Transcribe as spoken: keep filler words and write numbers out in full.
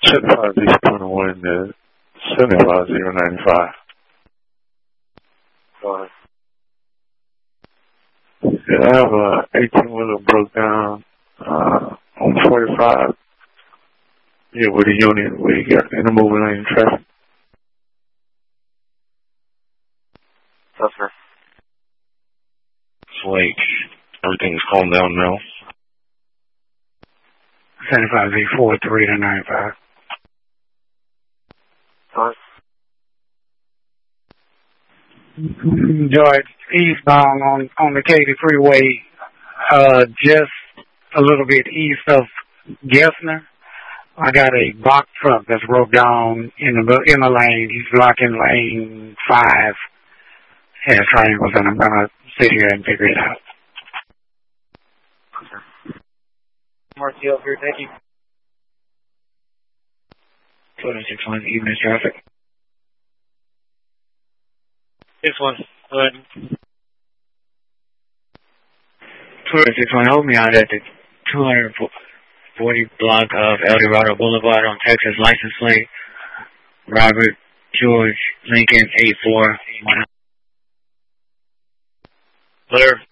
seventy-five Z twenty-one to seventy-five zero ninety-five. Sorry. Yeah, I have a eighteen wheeler broke down uh, on forty-five. Yeah, with a unit we got in the moving lane traffic. Yes, sir. Slate. Everything's calmed down now. seventy-five Z four three to ninety-five. Sorry. George, eastbound on, on the Katy Freeway, uh, just a little bit east of Gessner. I got a box truck that's broke down in the in the lane. He's blocking lane five. Has triangles, and I'm gonna sit here and figure it out. Marcy over here, thank you. twenty-six one, evening traffic. This one, go ahead. twenty-six one, hold me out at the two forty block of El Dorado Boulevard on Texas license plate. Robert George Lincoln eight four one. Clear.